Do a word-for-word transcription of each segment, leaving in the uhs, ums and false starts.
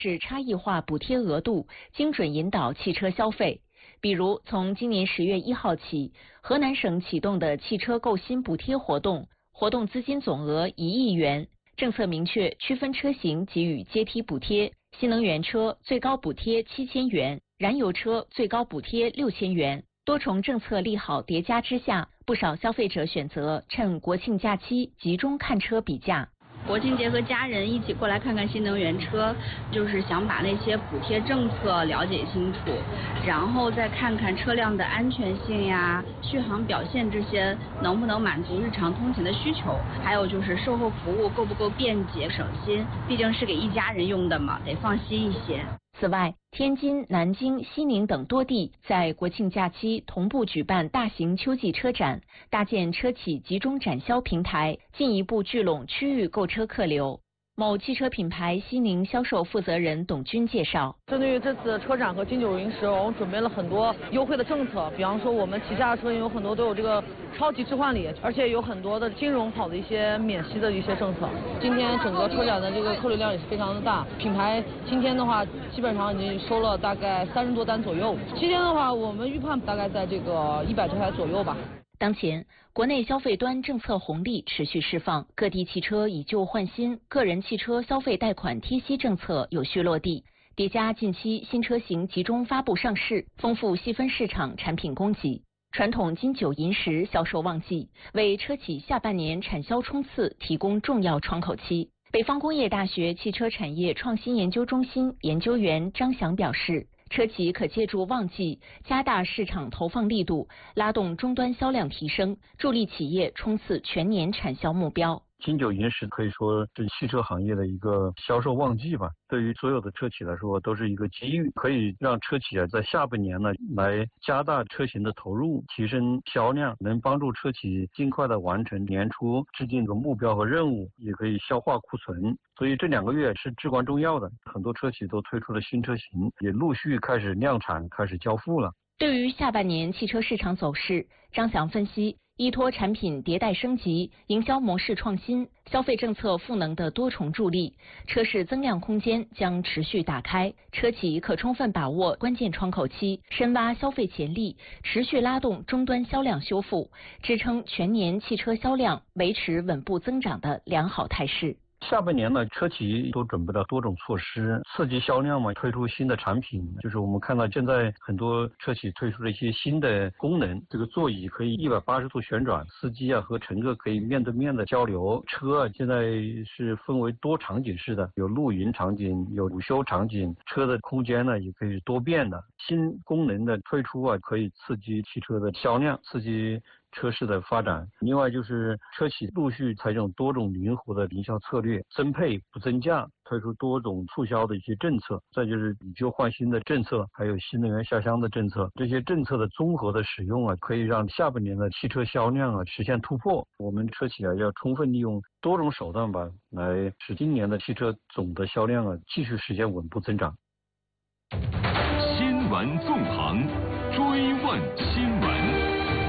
是差异化补贴额度，精准引导汽车消费。比如，从今年十月一号起，河南省启动的汽车购新补贴活动，活动资金总额一亿元。政策明确区分车型给予阶梯补贴，新能源车最高补贴七千元，燃油车最高补贴六千元。多重政策利好叠加之下，不少消费者选择趁国庆假期集中看车比价。 国庆节和家人一起过来看看新能源车，就是想把那些补贴政策了解清楚，然后再看看车辆的安全性呀、续航表现这些能不能满足日常通勤的需求，还有就是售后服务够不够便捷省心，毕竟是给一家人用的嘛，得放心一些。 此外，天津、南京、西宁等多地在国庆假期同步举办大型秋季车展，搭建车企集中展销平台，进一步聚拢区域购车客流。某汽车品牌西宁销售负责人董军介绍， 针对于这次车展和金九银十，我们准备了很多优惠的政策，比方说我们旗下的车型有很多都有这个超级置换礼，而且有很多的金融跑的一些免息的一些政策。今天整个车展的这个客流量也是非常的大，品牌今天的话基本上已经收了大概三十多单左右，期间的话我们预判大概在这个一百多台左右吧。 当前，国内消费端政策红利持续释放，各地汽车以旧换新，个人汽车消费贷款贴息政策有序落地，叠加近期新车型集中发布上市，丰富细分市场产品供给。传统金九银十销售旺季，为车企下半年产销冲刺提供重要窗口期。北方工业大学汽车产业创新研究中心研究员张翔表示，车企可借助旺季加大市场投放力度，拉动终端销量提升，助力企业冲刺全年产销目标。 金九银十可以说是汽车行业的一个销售旺季吧，对于所有的车企来说都是一个机遇，可以让车企啊在下半年呢来加大车型的投入，提升销量，能帮助车企尽快的完成年初制定的目标和任务，也可以消化库存。所以这两个月是至关重要的，很多车企都推出了新车型，也陆续开始量产，开始交付了。 对于下半年汽车市场走势，张翔分析，依托产品迭代升级、营销模式创新、消费政策赋能的多重助力，车市增量空间将持续打开，车企可充分把握关键窗口期，深挖消费潜力，持续拉动终端销量修复，支撑全年汽车销量维持稳步增长的良好态势。 下半年呢，车企都准备了多种措施刺激销量嘛，推出新的产品，就是我们看到现在很多车企推出了一些新的功能，这个座椅可以一百八十度旋转，司机啊和乘客可以面对面的交流，车啊现在是分为多场景式的，有露营场景，有午休场景，车的空间呢也可以是多变的，新功能的推出啊可以刺激汽车的销量，刺激车市的发展。另外就是车企陆续采用多种灵活的营销策略，增配不增价，推出多种促销的一些政策，再就是以旧换新的政策，还有新能源下乡的政策，这些政策的综合的使用啊，可以让下半年的汽车销量啊实现突破。我们车企啊要充分利用多种手段吧，来使今年的汽车总的销量啊继续实现稳步增长。 新闻纵横，追问新闻。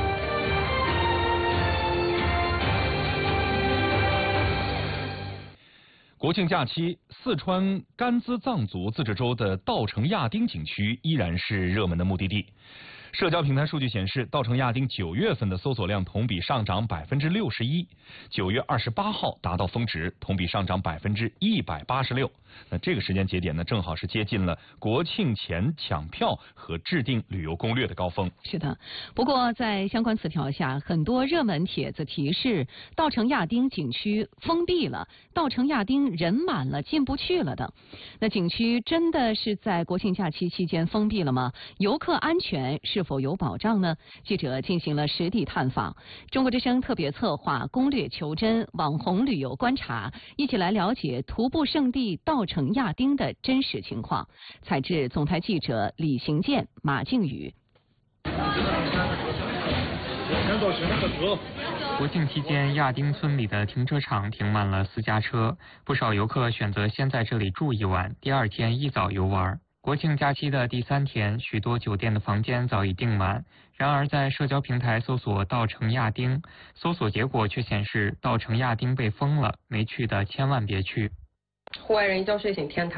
国庆假期，四川甘孜藏族自治州的稻城亚丁景区依然是热门的目的地。社交平台数据显示，稻城亚丁九月份的搜索量同比上涨百分之六十一，九月二十八号达到峰值，同比上涨百分之一百八十六。那这个时间节点呢，正好是接近了国庆前抢票和制定旅游攻略的高峰。 是的，不过在相关词条下，很多热门帖子提示稻城亚丁景区封闭了，稻城亚丁人满了，进不去了的。那景区真的是在国庆假期期间封闭了吗？游客安全是否有保障呢？记者进行了实地探访，中国之声特别策划攻略求真，网红旅游观察，一起来了解徒步圣地稻城亚丁的真实情况。采制总台记者李行健、马靖宇。 国庆期间，亚丁村里的停车场停满了私家车，不少游客选择先在这里住一晚，第二天一早游玩。国庆假期的第三天，许多酒店的房间早已订满。然而，在社交平台搜索稻城亚丁，搜索结果却显示稻城亚丁被封了，没去的千万别去。 户外人一觉睡醒天塌，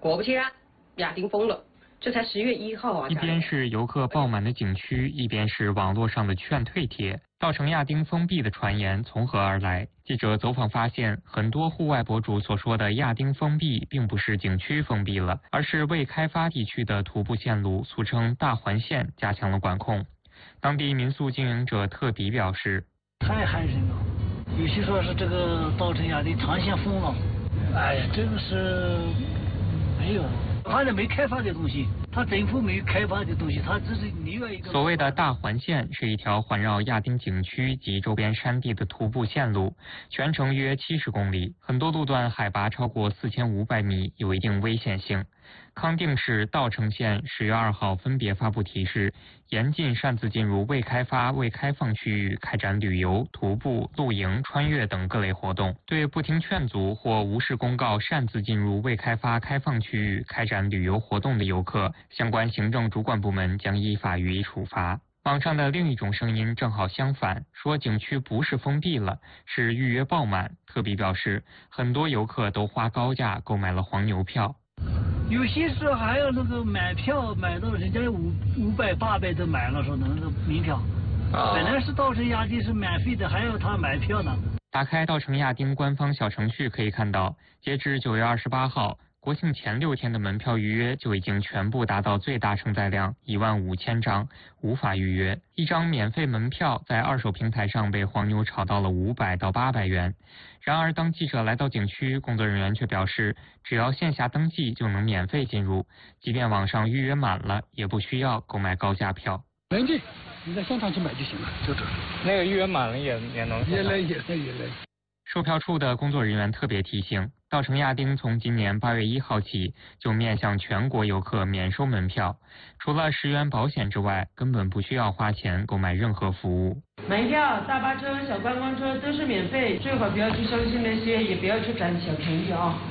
果不其然，亚丁封了。这才十月一号啊！ 一边是游客爆满的景区，一边是网络上的劝退帖，稻城亚丁封闭的传言从何而来？记者走访发现，很多户外博主所说的亚丁封闭，并不是景区封闭了，而是未开发地区的徒步线路，俗称大环线，加强了管控。当地民宿经营者特比表示：“ 太害人了，有些说是这个稻城亚丁长线封了，哎呀，这个是没有。”他那没开发的东西，他政府没开发的东西，他只是另外一个。 所谓的大环线是一条环绕亚丁景区及周边山地的徒步线路，全程约七十公里，很多路段海拔超过四千五百米，有一定危险性。康定市、稻城县十月二号分别发布提示，严禁擅自进入未开发、未开放区域开展旅游、徒步、露营、穿越等各类活动。对不听劝阻或无视公告擅自进入未开发、开放区域开展旅游活动的游客，相关行政主管部门将依法予以处罚。网上的另一种声音正好相反，说景区不是封闭了，是预约爆满。特比表示，很多游客都花高价购买了黄牛票。 有些时候还有那个买票买到人家五五百八百都买了，说那个门票，啊、本来是稻城亚丁是免费的，还要他买票呢。 打开稻城亚丁官方小程序可以看到，截至九月二十八号，国庆前六天的门票预约就已经全部达到最大承载量一万五千张，无法预约。一张免费门票在二手平台上被黄牛炒到了五百到八百元。然而，当记者来到景区，工作人员却表示，只要线下登记就能免费进入，即便网上预约满了，也不需要购买高价票。 能进，你在现场去买就行了，就这。 那个预约满了也也能。 也来也来也来。 售票处的工作人员特别提醒，稻城亚丁从今年八月一号起就面向全国游客免收门票，除了十元保险之外，根本不需要花钱购买任何服务。 门票、大巴车、小观光车都是免费，最好不要去相信那些，也不要去占小便宜啊。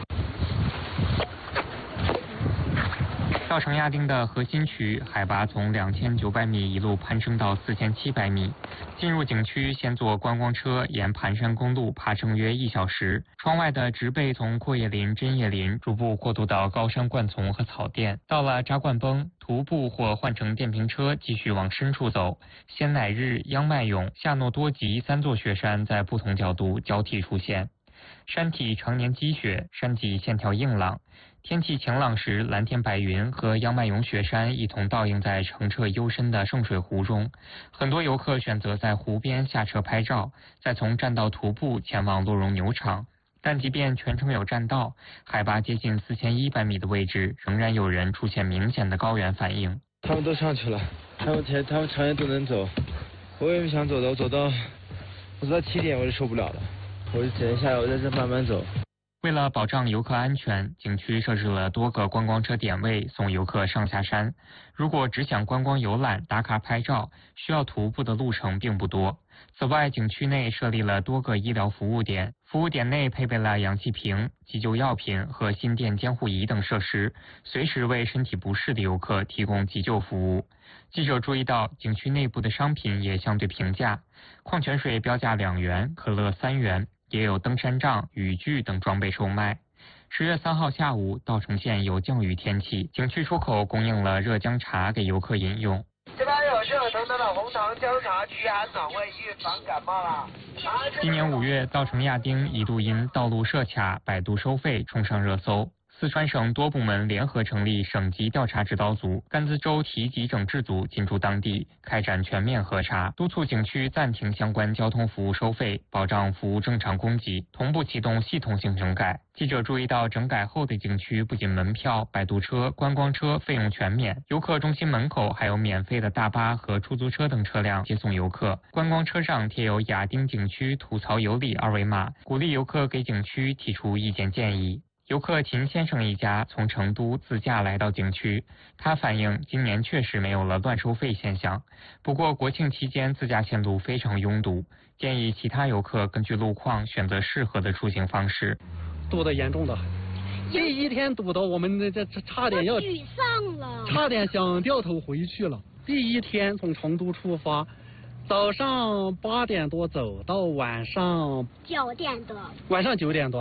稻城亚丁的核心区海拔从两千九百米一路攀升到四千七百米。进入景区，先坐观光车沿盘山公路爬升约一小时。窗外的植被从阔叶林、针叶林逐步过渡到高山灌丛和草甸。到了扎灌崩，徒步或换乘电瓶车继续往深处走。仙乃日、央麦勇、夏诺多吉三座雪山在不同角度交替出现。山体常年积雪，山脊线条硬朗。天气晴朗时，蓝天白云和央麦勇雪山一同倒映在澄澈幽深的圣水湖中。很多游客选择在湖边下车拍照，再从栈道徒步前往洛绒牛场。但即便全程有栈道，海拔接近四千一百米的位置，仍然有人出现明显的高原反应。 他们都上去了，他们前他们常年都能走，我也不想走的，我走到我走到起点我就受不了了，我就只能下来，我在这慢慢走。 为了保障游客安全，景区设置了多个观光车点位，送游客上下山。如果只想观光游览、打卡拍照，需要徒步的路程并不多。此外，景区内设立了多个医疗服务点，服务点内配备了氧气瓶、急救药品和心电监护仪等设施，随时为身体不适的游客提供急救服务。记者注意到，景区内部的商品也相对平价，矿泉水标价两元，可乐三元。也有登山杖、雨具等装备售卖。十月三号下午，稻城县有降雨天气，景区出口供应了热姜茶给游客饮用。 这边有热腾腾的红糖姜茶，驱寒暖胃，预防感冒啦。 今年五月，稻城亚丁一度因道路设卡、摆渡收费冲上热搜。四川省多部门联合成立省级调查指导组，甘孜州提级整治组进驻当地，开展全面核查，督促景区暂停相关交通服务收费，保障服务正常供给，同步启动系统性整改。记者注意到，整改后的景区不仅门票、摆渡车、观光车费用全免，游客中心门口还有免费的大巴和出租车等车辆接送游客。观光车上贴有亚丁景区吐槽有理二维码，鼓励游客给景区提出意见建议。游客秦先生一家从成都自驾来到景区，他反映今年确实没有了乱收费现象，不过国庆期间自驾线路非常拥堵，建议其他游客根据路况选择适合的出行方式。 堵得严重的，第一天堵到我们这这差点要沮丧了， 差点想掉头回去了。第一天从成都出发，早上八点多走到晚上九点多， 晚上九点多。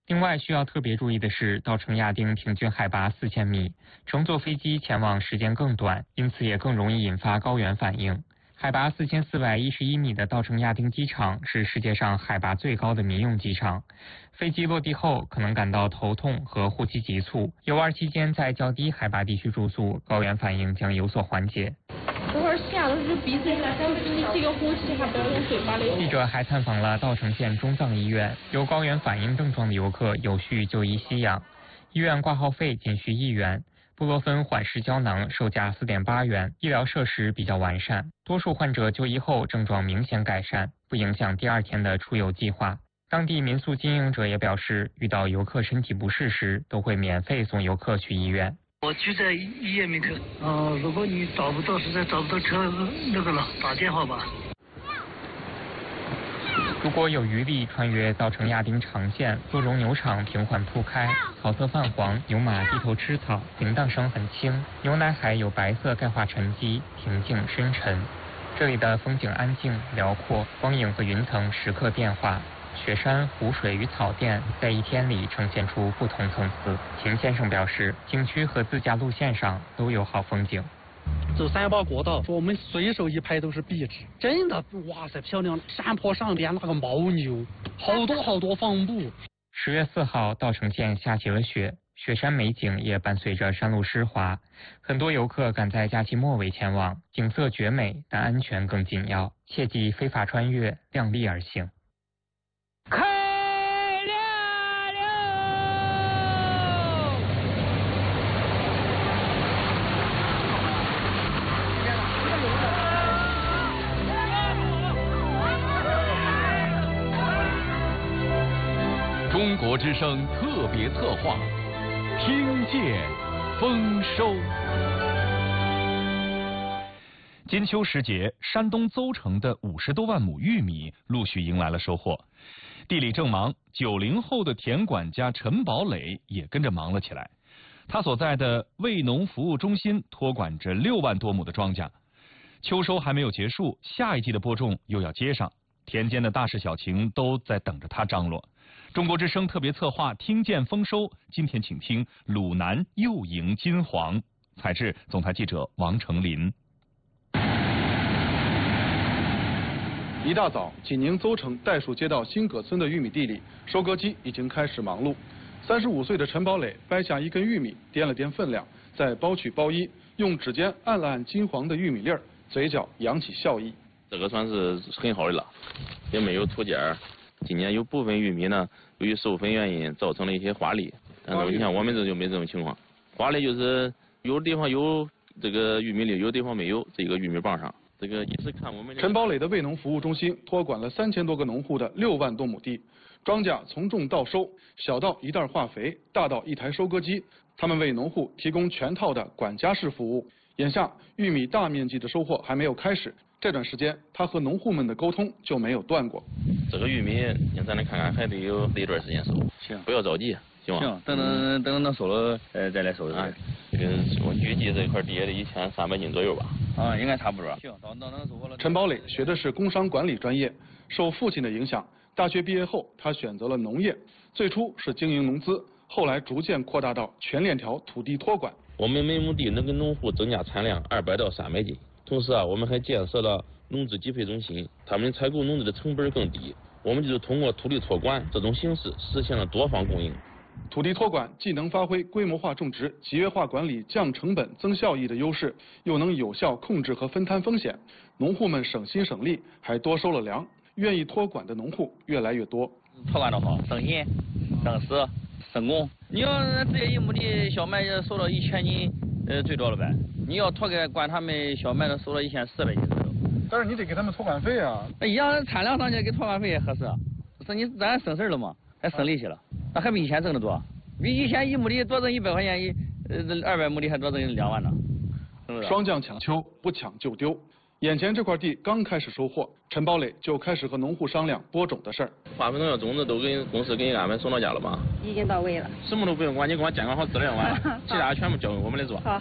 另外需要特别注意的是，稻城亚丁平均海拔四千米，乘坐飞机前往时间更短，因此也更容易引发高原反应。海拔四千四百一十一米的稻城亚丁机场是世界上海拔最高的民用机场。飞机落地后可能感到头痛和呼吸急促，游玩期间在较低海拔地区住宿，高原反应将有所缓解。 这会儿吓得是鼻子你这个呼吸还不要用嘴巴里。 记者还探访了稻城县中藏医院，有高原反应症状的游客有序就医吸氧，医院挂号费仅需一元。布洛芬缓释胶囊售价四点八元，医疗设施比较完善，多数患者就医后症状明显改善，不影响第二天的出游计划。当地民宿经营者也表示，遇到游客身体不适时，都会免费送游客去医院。 我就在医院门口，啊、呃，如果你找不到，实在找不到车那个了，打电话吧。 如果有余力穿越稻城亚丁长线，洛绒牛场平缓铺开，草色泛黄，牛马低头吃草，铃铛声很轻，牛奶海有白色钙化沉积，平静深沉。这里的风景安静辽阔，光影和云层时刻变化，雪山、湖水与草甸在一天里呈现出不同层次。秦先生表示，景区和自驾路线上都有好风景。 走三八国道，说我们随手一拍都是壁纸，真的哇塞漂亮！山坡上边那个牦牛，好多好多放牧。 十月四号，稻城县下起了雪，雪山美景也伴随着山路湿滑，很多游客赶在假期末尾前往，景色绝美，但安全更紧要，切忌非法穿越，量力而行。 开了了！ 中国之声特别策划，听见丰收。 金秋时节，山东邹城的五十多万亩玉米陆续迎来了收获。地里正忙，九零后的田管家陈宝磊也跟着忙了起来。他所在的卫农服务中心托管着六万多亩的庄稼。秋收还没有结束，下一季的播种又要接上，田间的大事小情都在等着他张罗。中国之声特别策划《听见丰收》，今天请听鲁南又迎金黄。采制总台记者王成林。 一大早，济宁邹城代数街道新葛村的玉米地里，收割机已经开始忙碌。三十五岁的陈宝磊掰下一根玉米，掂了掂分量，再包取包衣，用指尖按了按金黄的玉米粒儿，嘴角扬起笑意。 这个算是很好的了，也没有土尖儿。今年有部分玉米呢，由于授粉原因造成了一些花粒，但是你看我们这就没这种情况。花粒就是有地方有这个玉米粒，有地方没有这个玉米棒上。这个也是看我们。 陈宝磊的卫农服务中心托管了三千多个农户的六万多亩地，庄稼从种到收，小到一袋化肥，大到一台收割机，他们为农户提供全套的管家式服务。眼下玉米大面积的收获还没有开始，这段时间他和农户们的沟通就没有断过。 这个玉米，咱来看看，还得有一段时间收，行，不要着急，行吗？ 行，等等等等收了，呃，再来收。 啊，这个我预计这块地也得一千三百斤左右吧。 啊，应该差不多。 行，到到能收获了。 陈宝磊学的是工商管理专业，受父亲的影响，大学毕业后他选择了农业，最初是经营农资，后来逐渐扩大到全链条土地托管。 我们每亩地能给农户增加产量二百到三百斤，同时啊，我们还建设了农资集配中心，他们采购农资的成本更低。我们就是通过土地托管这种形式实现了多方供应。 土地托管既能发挥规模化种植、集约化管理、降成本、增效益的优势，又能有效控制和分摊风险。农户们省心省力，还多收了粮。愿意托管的农户越来越多。 托管的好，省心、省时、省工。你要直接一亩地小麦收到一千斤，呃，最多了呗。你要托给管他们小麦的，收到一千四百斤左右。 但是你得给他们托管费啊。 一样产量上去给托管费也合适，是你咱省事儿了嘛，还省利息了，那还比以前挣得多，比以前一亩地多挣一百块钱一，呃，二百亩地还多挣两万呢。 霜降抢秋，不抢就丢。眼前这块地刚开始收获，陈宝磊就开始和农户商量播种的事儿。 化肥农药种子都给公司给俺们送到家了吗？ 已经到位了。 什么都不用管，你给我监管好质量完了，其他全部交给我们来做。 好。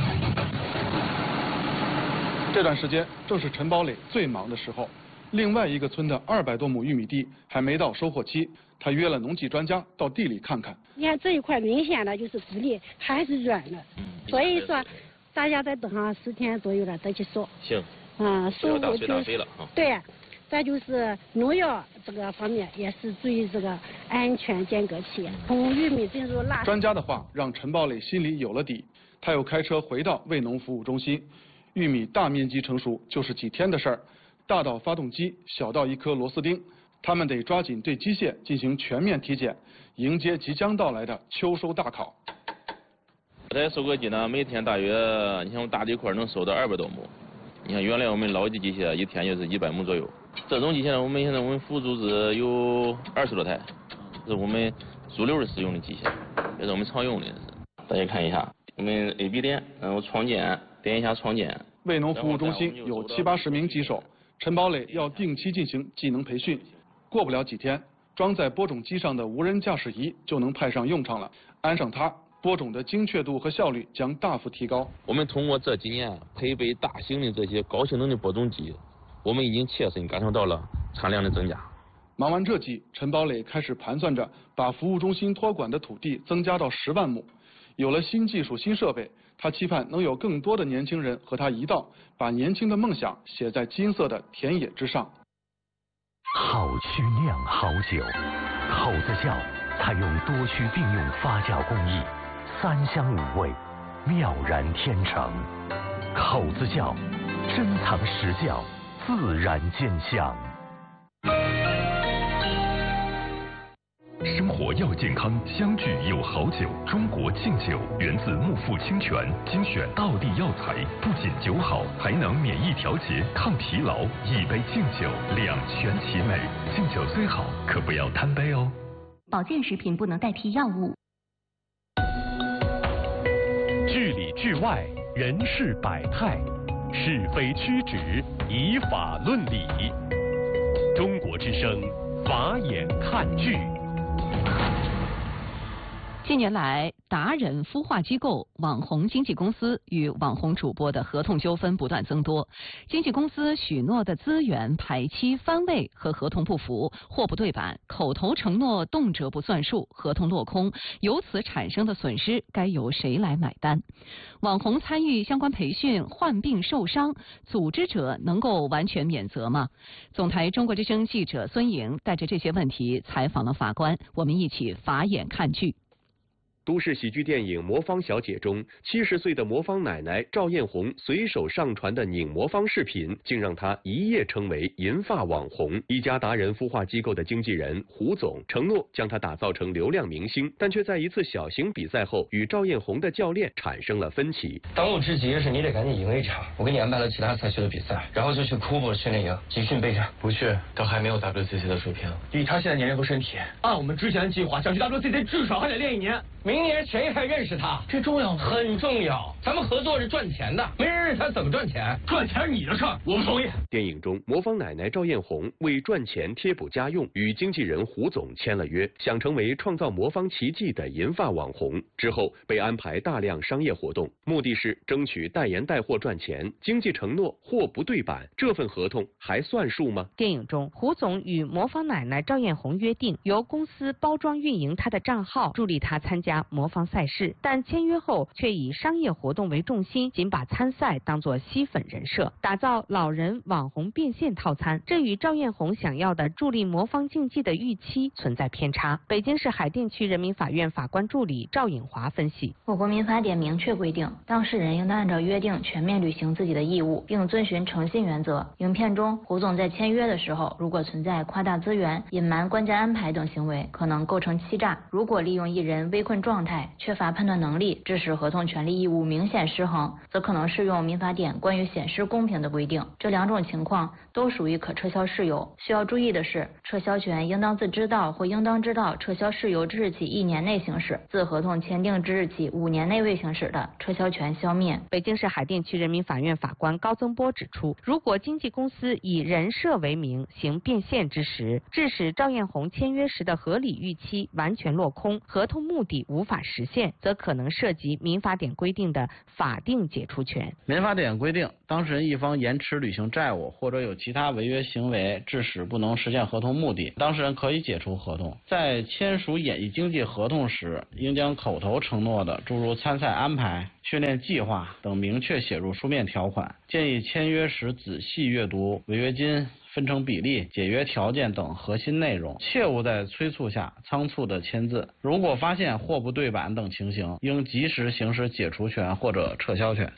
这段时间正是陈宝磊最忙的时候。另外一个村的二百多亩玉米地还没到收获期， 他约了农技专家到地里看看。 你看这一块明显的就是地里还是软的，所以说大家再等上十天左右了再去收。 行。 嗯，收大就水大水了啊。 对，再就是农药这个方面也是注意这个安全间隔期。从玉米进入腊。 专家的话让陈宝磊心里有了底，他又开车回到味农服务中心。玉米大面积成熟就是几天的事儿，大到发动机，小到一颗螺丝钉，他们得抓紧对机械进行全面体检，迎接即将到来的秋收大考。 这台收割机呢，每天大约，你像我大的一块能收到二百多亩。你看原来我们老的机械一天就是一百亩左右，这种机械呢，我们现在我们服务组织有二十多台，这是我们主流的使用的机械，也是我们常用的。大家看一下，我们 A B 点，然后创建，点一下创建。 味农服务中心有七八十名机手，陈宝磊要定期进行技能培训。过不了几天，装在播种机上的无人驾驶仪就能派上用场了。安上它，播种的精确度和效率将大幅提高。 我们通过这几年配备大型的这些高性能的播种机，我们已经切身感受到了产量的增加。 忙完这季，陈宝磊开始盘算着把服务中心托管的土地增加到十万亩。有了新技术、新设备，他期盼能有更多的年轻人和他一道，把年轻的梦想写在金色的田野之上。 好曲酿好酒，口子窖采用多区并用发酵工艺，三香五味，妙然天成。口子窖，珍藏实窖，自然见香。 生活要健康，相聚有好酒。中国劲酒源自木富清泉，精选道地药材，不仅酒好，还能免疫调节、抗疲劳。一杯劲酒，两全其美。劲酒虽好，可不要贪杯哦。 保健食品不能代替药物。 剧里剧外，人事百态，是非曲直，以法论理。中国之声，法眼看剧。 近年来，达人孵化机构、网红经纪公司与网红主播的合同纠纷不断增多。经纪公司许诺的资源排期番位和合同不符，货不对版，口头承诺动辄不算数，合同落空，由此产生的损失该由谁来买单？网红参与相关培训患病受伤，组织者能够完全免责吗？总台中国之声记者孙莹带着这些问题采访了法官，我们一起法眼看剧。 都市喜剧电影《魔方小姐》中，七十岁的魔方奶奶赵艳红随手上传的拧魔方视频，竟让她一夜成为银发网红。一家达人孵化机构的经纪人胡总承诺将她打造成流量明星，但却在一次小型比赛后与赵艳红的教练产生了分歧。 当务之急是你得赶紧赢一场，我给你安排了其他赛区的比赛，然后就去库珀训练营集训备战。不去，他还没有 W C C 的水平。以他现在年龄和身体，按我们之前的计划，想去 W C C 至少还得练一年。明年谁还认识他？这重要吗？很重要。咱们合作是赚钱的，没人认识他怎么赚钱？赚钱是你的事儿，我不同意。 电影中，魔方奶奶赵艳红为赚钱贴补家用，与经纪人胡总签了约，想成为创造魔方奇迹的银发网红。之后被安排大量商业活动，目的是争取代言带货赚钱。经济承诺货不对版，这份合同还算数吗？ 电影中，胡总与魔方奶奶赵艳红约定，由公司包装运营他的账号，助力他参加魔方赛事，但签约后却以商业活动为重心，仅把参赛当作吸粉人设，打造老人网红变现套餐，这与赵艳红想要的助力魔方竞技的预期存在偏差。北京市海淀区人民法院法官助理赵颖华分析， 我国民法典明确规定，当事人应当按照约定全面履行自己的义务，并遵循诚信原则。影片中，胡总在签约的时候，如果存在夸大资源、隐瞒关键安排等行为，可能构成欺诈。如果利用一人危困状态、缺乏判断能力，致使合同权利义务明显失衡，则可能适用民法典关于显示公平的规定。这两种情况都属于可撤销事由。需要注意的是，撤销权应当自知道或应当知道撤销事由之日起一年内行使，自合同签订之日起五年内未行使的，撤销权消灭。 北京市海淀区人民法院法官高增波指出，如果经纪公司以人设为名行变现之时，致使赵艳红签约时的合理预期完全落空，合同目的无法实现，则可能涉及民法典规定的法定解除权。 民法典规定，当事人一方延迟履行债务或者有其他违约行为，致使不能实现合同目的，当事人可以解除合同。在签署演艺经济合同时，应将口头承诺的诸如参赛安排、训练计划等明确写入书面条款。建议签约时仔细阅读违约金、分成比例、解约条件等核心内容，切勿在催促下仓促的签字。如果发现货不对版等情形，应及时行使解除权或者撤销权。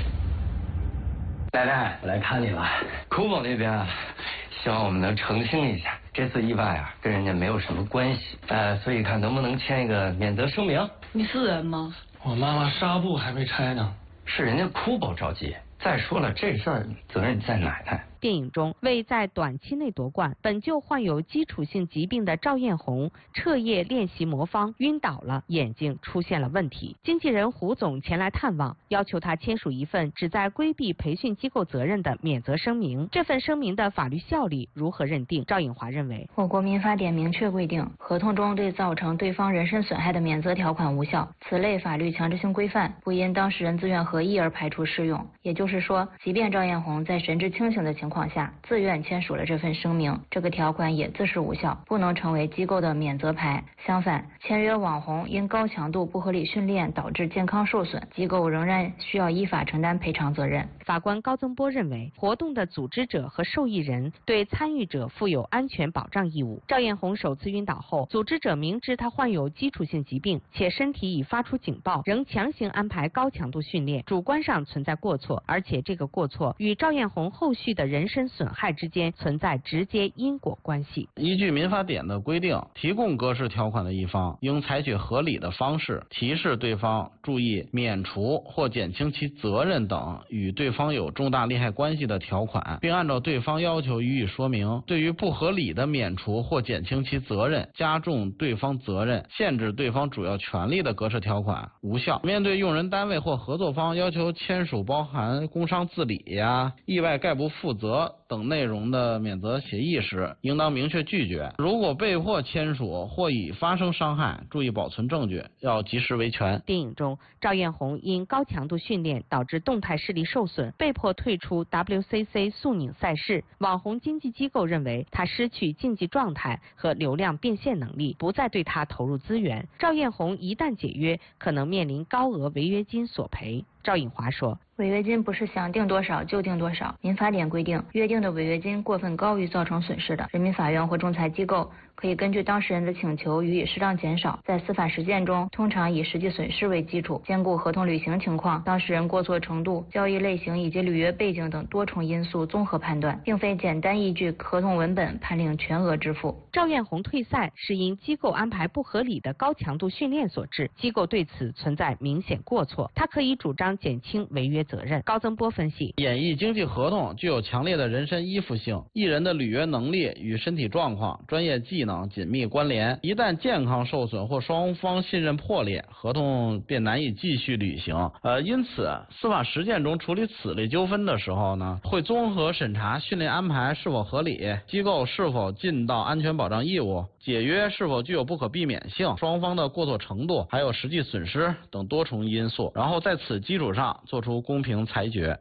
奶奶，我来看你了。库宝那边啊，希望我们能澄清一下，这次意外啊跟人家没有什么关系，呃，所以看能不能签一个免责声明。 你是人吗？ 我妈妈纱布还没拆呢，是人家库宝着急。再说了，这事儿责任在奶奶。 电影中为在短期内夺冠，本就患有基础性疾病的赵艳红彻夜练习魔方，晕倒了，眼睛出现了问题。经纪人胡总前来探望，要求他签署一份旨在规避培训机构责任的免责声明。这份声明的法律效力如何认定？赵颖华认为， 我国民法典明确规定，合同中对造成对方人身损害的免责条款无效，此类法律强制性规范不因当事人自愿合意而排除适用。也就是说，即便赵艳红在神志清醒的情况下自愿签署了这份声明，这个条款也自是无效，不能成为机构的免责牌。相反，签约网红因高强度不合理训练导致健康受损，机构仍然需要依法承担赔偿责任。 法官高增波认为，活动的组织者和受益人对参与者负有安全保障义务。赵艳红首次晕倒后，组织者明知她患有基础性疾病，且身体已发出警报，仍强行安排高强度训练，主观上存在过错，而且这个过错与赵艳红后续的人身损害之间存在直接因果关系。 依据民法典的规定，提供格式条款的一方应采取合理的方式提示对方注意免除或减轻其责任等与对方有重大利害关系的条款，并按照对方要求予以说明。对于不合理的免除或减轻其责任、加重对方责任、限制对方主要权利的格式条款无效。面对用人单位或合作方要求签署包含工伤自理呀、意外概不负责等内容的免责协议时，应当明确拒绝。如果被迫签署或已发生伤害，注意保存证据，要及时维权。 电影中，赵艳红因高强度训练导致动态视力受损，被迫退出 W C C 速拧赛事。网红经纪机构认为她失去竞技状态和流量变现能力，不再对她投入资源。赵艳红一旦解约，可能面临高额违约金索赔。赵颖华说， 违约金不是想定多少就定多少，民法典规定，约定的违约金过分高于造成损失的，人民法院或仲裁机构可以根据当事人的请求予以适当减少。在司法实践中，通常以实际损失为基础，兼顾合同履行情况、当事人过错程度、交易类型以及履约背景等多重因素综合判断，并非简单依据合同文本判令全额支付。 赵艳红退赛是因机构安排不合理的高强度训练所致，机构对此存在明显过错，他可以主张减轻违约责任。高增波分析， 演艺经纪合同具有强烈的人身依附性，艺人的履约能力与身体状况、专业技能紧密关联，一旦健康受损或双方信任破裂，合同便难以继续履行。呃，因此司法实践中处理此类纠纷的时候呢，会综合审查训练安排是否合理，机构是否尽到安全保障义务，解约是否具有不可避免性，双方的过错程度，还有实际损失等多重因素，然后在此基础上做出公平裁决。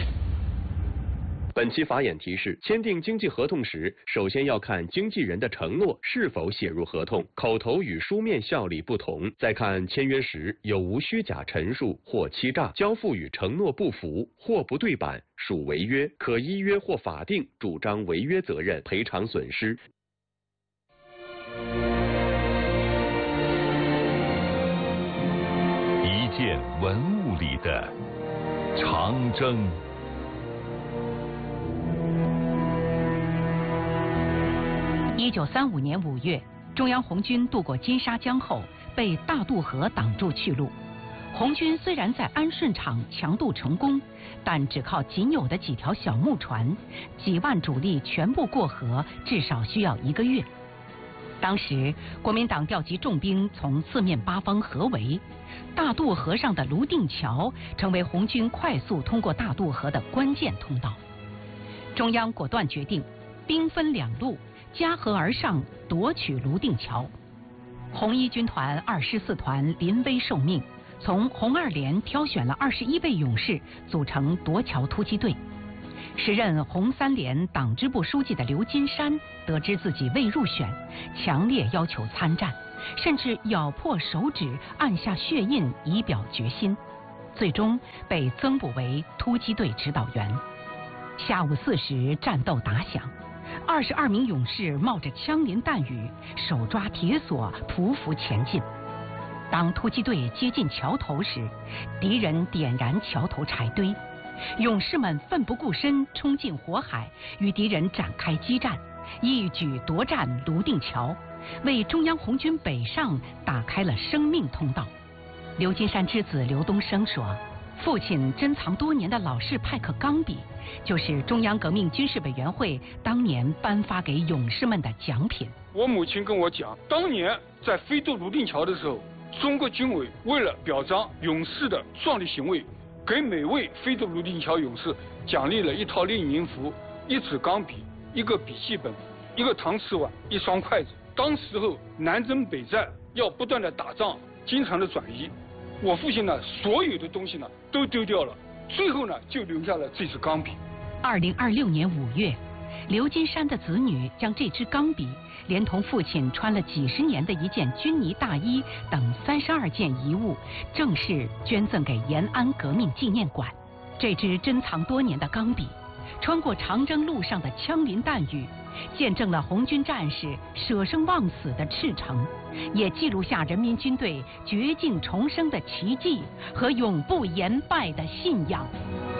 本期法眼提示：签订经纪合同时，首先要看经纪人的承诺是否写入合同，口头与书面效力不同；再看签约时有无虚假陈述或欺诈，交付与承诺不符或不对版，属违约，可依约或法定主张违约责任，赔偿损失。 一件文物里的长征。 一九三五年五月，中央红军渡过金沙江后，被大渡河挡住去路。红军虽然在安顺场强渡成功，但只靠仅有的几条小木船，几万主力全部过河，至少需要一个月。当时国民党调集重兵从四面八方合围，大渡河上的泸定桥成为红军快速通过大渡河的关键通道。中央果断决定兵分两路，夹河而上夺取泸定桥。 红一军团二师四团临危受命，从红二连挑选了二十一位勇士组成夺桥突击队。时任红三连党支部书记的刘金山得知自己未入选，强烈要求参战，甚至咬破手指按下血印以表决心，最终被增补为突击队指导员。下午四时，战斗打响，二十二名勇士冒着枪林弹雨，手抓铁索匍匐前进。当突击队接近桥头时，敌人点燃桥头柴堆，勇士们奋不顾身冲进火海，与敌人展开激战，一举夺占泸定桥，为中央红军北上打开了生命通道。刘金山之子刘东升说，父亲珍藏多年的老式派克钢笔，就是中央革命军事委员会当年颁发给勇士们的奖品。 我母亲跟我讲，当年在飞渡泸定桥的时候，中国军委为了表彰勇士的壮丽行为，给每位飞渡泸定桥勇士奖励了一套列宁服、一支钢笔、一个笔记本、一个搪瓷碗、一双筷子。当时候南征北战，要不断的打仗，经常的转移，我父亲呢，所有的东西呢都丢掉了，最后呢就留下了这支钢笔。 二零二六年五月，刘金山的子女将这支钢笔连同父亲穿了几十年的一件军呢大衣等三十二件遗物，正式捐赠给延安革命纪念馆。这支珍藏多年的钢笔，穿过长征路上的枪林弹雨，见证了红军战士舍生忘死的赤诚，也记录下人民军队绝境重生的奇迹和永不言败的信仰。